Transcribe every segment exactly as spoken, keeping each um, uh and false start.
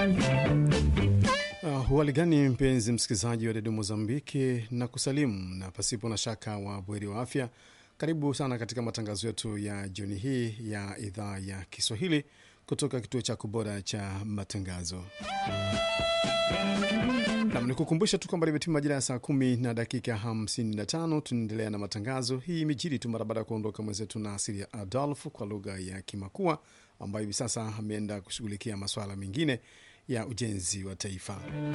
Uh, hali gani mpenzi msikilizaji wa redio Mozambiki, na kusalimu na pasipo na shaka wa bweri wa afya. Karibu sana katika matangazo yetu ya jioni hii ya idhaa ya Kiswahili kutoka kituo cha kubora cha matangazo. Na mnikukumbusha tu kwamba limetima majira ya saa kumi na dakika hamsini na tano. Tunaendelea na matangazo. Hii imejiri tu mara baada ya kuondoka mwenzetu na Asiria Adolf kwa lugha ya Kimakua, ambayo hivi sasa ameenda kushughulikia masuala mengine ya ujenzi wa taifa.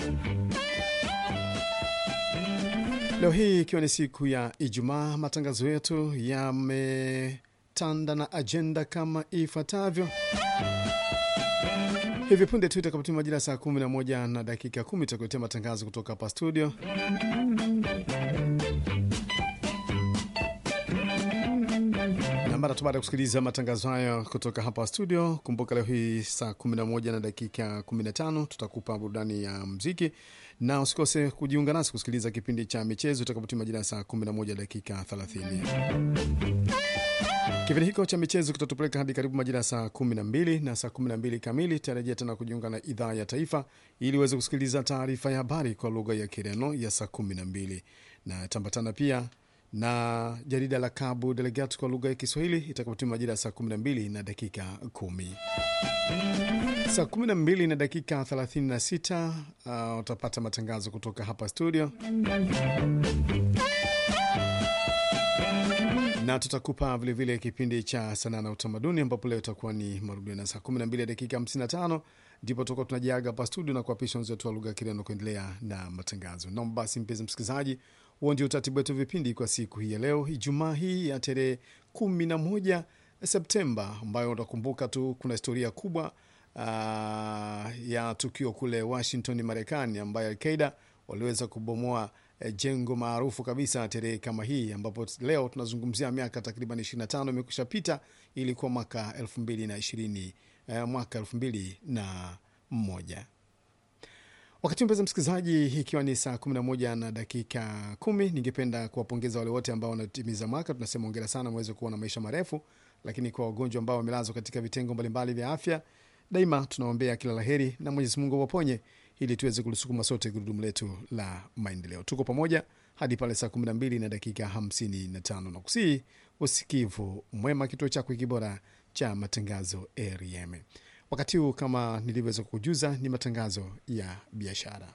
Leo hii ikiwa ni siku ya Ijumaa, matangazo yetu yametanda na ajenda kama ifuatavyo. Hivi punde tu itakapotimia majira saa kumi na moja na dakika kumi tutakuletea matangazo kutoka hapa studio. Na mara tu baada ya kusikiliza matangazo haya kutoka hapa studio, kumbuka leo hii saa kumi na moja na dakika kumi na tano tutakupa burudani ya muziki, na usikose kujiunga nasi kusikiliza kipindi cha michezo itakapotimia majira saa kumi na moja dakika thelathini. Kipindi hiko cha michezo kitatupeleka hadi karibu majira saa kumi na mbili, na saa kumi na mbili kamili tarejea tena kujiunga na idhaa ya taifa ili uweze kusikiliza taarifa ya habari kwa lugha ya Kireno ya saa kumi na mbili, na tambatana pia na jarida la Cabo Delgado kwa lugha ya Kiswahili itakapotimia majira saa kumi na mbili na dakika kumi. Saa kumi na mbili na dakika thelathini na sita uh, utapata matangazo kutoka hapa studio, na tutakupa vile vile kipindi cha sanaa na utamaduni, ambapo leo itakuwa ni marudio, na saa kumi na mbili dakika hamsini na tano ndipo tutakuwa tunajiaga hapa studio na kuapisha wenzetu wa lugha ya Kireno kuendelea na matangazo. Naomba basi mpenzi msikilizaji, huo ndio utaratibu wetu vipindi kwa siku hii ya leo, Ijumaa hii ya tarehe kumi na moja Septemba, ambayo utakumbuka tu kuna historia kubwa uh, ya tukio kule Washington, Marekani, ambayo Al-Qaeda waliweza kubomoa eh, jengo maarufu kabisa tarehe kama hii, ambapo leo tunazungumzia miaka takriban ishirini na tano imekwisha pita. Ilikuwa mwaka elfu mbili na ishirini, eh, mwaka elfu mbili na moja. Wakati mpenzi msikilizaji, ikiwa ni saa kumi na moja na dakika kumi, ningependa kuwapongeza wale wote ambao wanatimiza mwaka. Tunasema hongera sana, mweze kuwa na maisha marefu. Lakini kwa wagonjwa ambao wamelazwa katika vitengo mbalimbali vya afya, daima tunaombea kila laheri na Mwenyezi Mungu waponye, ili tuweze kulisukuma sote gurudumu letu la maendeleo. Tuko pamoja hadi pale saa kumi na mbili na dakika hamsini na tano, na kusii usikivu mwema, kituo chako kibora cha matangazo R M. Wakati huu kama nilivyoweza kukujuza, ni matangazo ya biashara.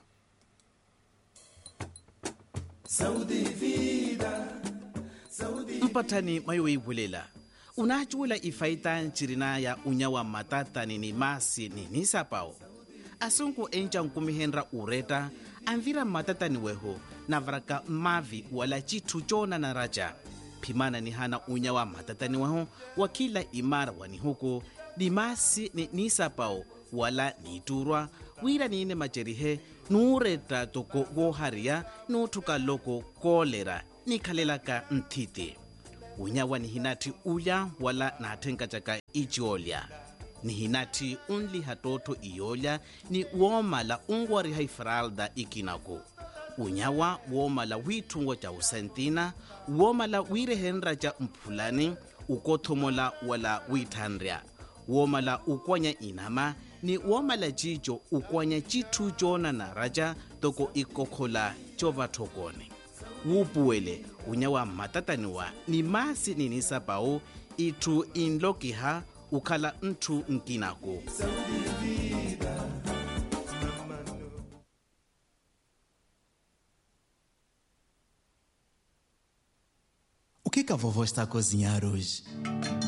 Mpatani mayowe bulela. Unachula ifaita nchirina ya unyawa matata nini masi nini sapao. Asunku encha nkumihenra ureta, anvira matata ni weho, na varaka mavi wala chitu chona na raja. Pimana ni hana unyawa matata ni weho, wakila imara wani huko, dimasi ni nisapao wala niturwa, wira nine macherihe, nureta toko goharia, nutuka loko kolera, nikalelaka ntiti. Unyawa ni hinati uya wala natenga chaka ichiolia. Ni hinati unli hatoto iolia, ni uomala ungwari haifralda ikinako. Unyawa uomala witungo cha usentina, uomala wire henra cha mpulani, ukotomola wala witandria. Uomala ukwanya inama, ni uomala jijo ukwanya jitu jona na raja toko ikokola chova tokone. Wupuwele, unyawa matataniwa, ni masi ninisa pao, itu inlokiha, ukala ntu nkinako. O que que a vovó está a cozinhar hoje?